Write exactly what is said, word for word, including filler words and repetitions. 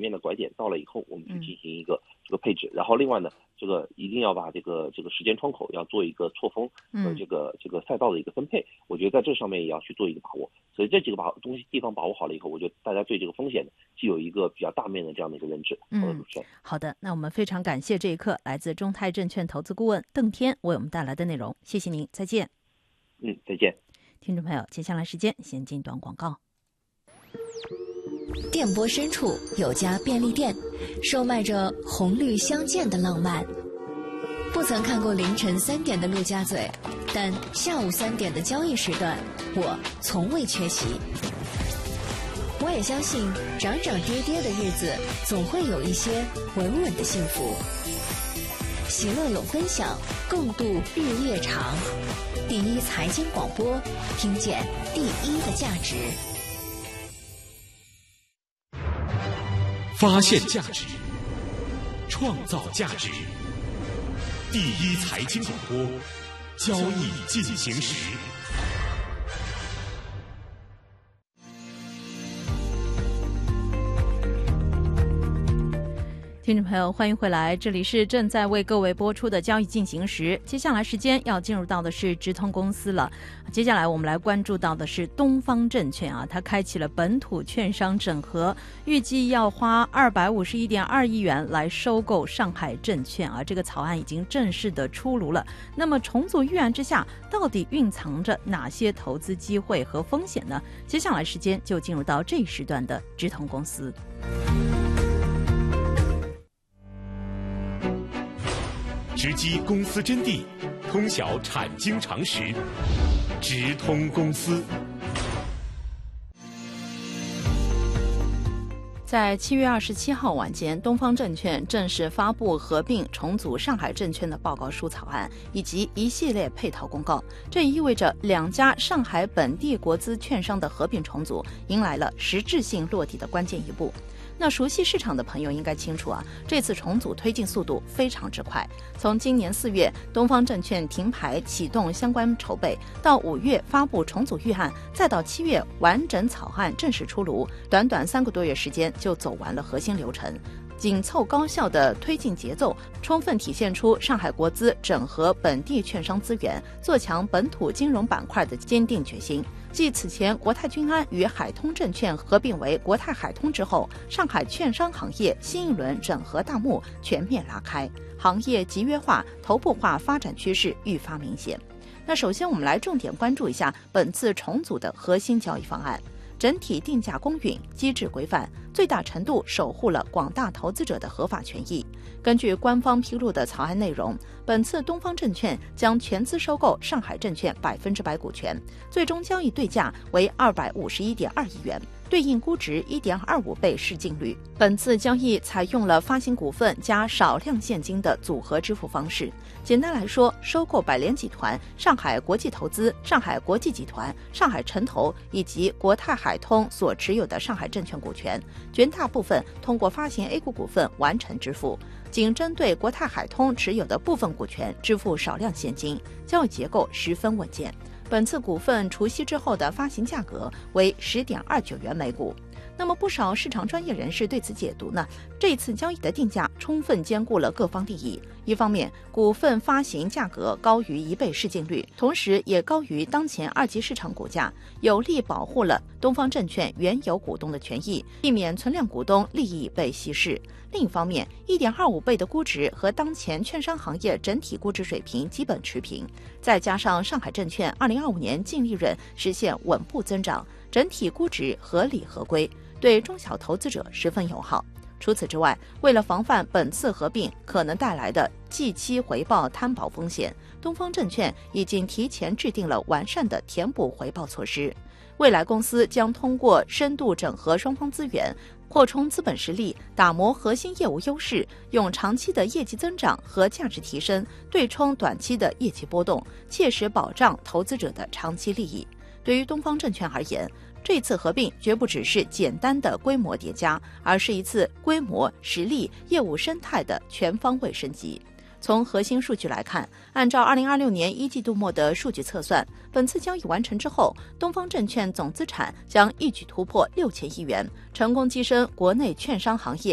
面的拐点到了以后，我们去进行一个这个配置。然后另外呢，这个一定要把这个这个时间窗口要做一个错峰和这个这个赛道的一个分配。我觉得在这上面也要去做一个把握。所以这几个把东西地方把握好了以后，我觉得大家对这个风险既有一个比较大面的这样的一个认知。好的，主持人。 好的，那我们非常感谢这一刻来自中泰证券投资顾问邓天为我们带来的内容，谢谢您，再见。 嗯，再见。 听众朋友，接下来时间先进段广告。 电波深处有家便利店，售卖着红绿相间的浪漫。不曾看过凌晨三点的陆家嘴，但下午三点的交易时段，我从未缺席。我也相信涨涨跌跌的日子，总会有一些稳稳的幸福。喜乐有分享，共度日夜长。第一财经广播，听见第一的价值。 发现价值，创造价值。第一财经广播，交易进行时。 听众朋友，欢迎回来，这里是正在为各位播出的交易进行时。接下来时间要进入到的是直通公司了。接下来我们来关注到的是东方证券啊，它开启了本土券商整合，预计要花二百五十一点二亿元来收购上海证券啊。这个草案已经正式的出炉了。那么重组预案之下，到底蕴藏着哪些投资机会和风险呢？接下来时间就进入到这一时段的直通公司。 直击公司真谛，通晓产经常识，直通公司。 在七月二十七号晚间，东方证券正式发布合并重组上海证券的报告书草案以及一系列配套公告。这意味着两家上海本地国资券商的合并重组迎来了实质性落地的关键一步。那熟悉市场的朋友应该清楚啊，这次重组推进速度非常之快。从今年四月东方证券停牌启动相关筹备，到五月发布重组预案，再到七月完整草案正式出炉，短短三个多月时间就走完了核心流程。紧凑高效的推进节奏，充分体现出上海国资整合本地券商资源、做强本土金融板块的坚定决心。继此前国泰君安与海通证券合并为国泰海通之后，上海券商行业新一轮整合大幕全面拉开，行业集约化、头部化发展趋势愈发明显。那首先我们来重点关注一下本次重组的核心交易方案。整体定价公允，机制规范，最大程度守护了广大投资者的合法权益。根据官方披露的草案内容，本次东方证券将全资收购上海证券百分之百股权，最终交易对价为二百五十一点二亿元，对应估值一点二五倍市净率。本次交易采用了发行股份加少量现金的组合支付方式。简单来说，收购百联集团、上海国际投资、上海国际集团、上海城投以及国泰海通所持有的上海证券股权，绝大部分通过发行 A 股股份完成支付，仅针对国泰海通持有的部分股权支付少量现金，交易结构十分稳健。本次股份除息之后的发行价格为 十点二九元每股。那么不少市场专业人士对此解读呢，这次交易的定价充分兼顾了各方利益。一方面，股份发行价格高于一倍市净率，同时也高于当前二级市场股价，有力保护了东方证券原有股东的权益，避免存量股东利益被稀释。另一方面 ，一点二五倍的估值和当前券商行业整体估值水平基本持平，再加上上海证券二零二五年净利润实现稳步增长，整体估值合理合规，对中小投资者十分友好。除此之外，为了防范本次合并可能带来的计期回报摊薄风险，东方证券已经提前制定了完善的填补回报措施。未来公司将通过深度整合双方资源，扩充资本实力，打磨核心业务优势，用长期的业绩增长和价值提升对冲短期的业绩波动，切实保障投资者的长期利益。对于东方证券而言，这次合并绝不只是简单的规模叠加，而是一次规模、实力、业务生态的全方位升级。从核心数据来看，按照二零二六年一季度末的数据测算，本次交易完成之后，东方证券总资产将一举突破六千亿元，成功跻身国内券商行业